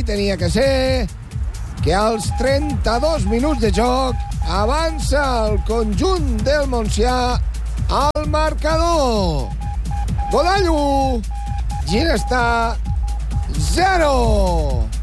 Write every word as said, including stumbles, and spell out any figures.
tenia que ser que als trenta-dos minuts de joc avança el conjunt del Montsià al marcador. Godall u, Ginestar zero.